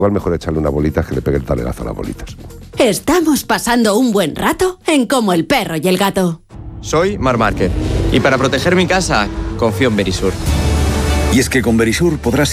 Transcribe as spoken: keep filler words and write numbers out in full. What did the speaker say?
Igual mejor echarle unas bolitas que le pegue el talerazo a las bolitas. Estamos pasando un buen rato en Como el perro y el gato. Soy Marc Márquez y para proteger mi casa confío en Verisur. Y es que con Verisur podrás